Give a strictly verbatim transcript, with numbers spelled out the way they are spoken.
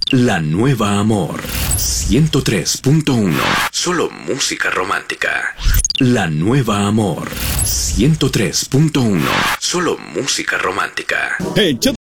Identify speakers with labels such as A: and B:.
A: La Nueva Amor ciento tres punto uno. Solo música romántica. La Nueva Amor ciento tres punto uno. Solo música romántica.
B: Échate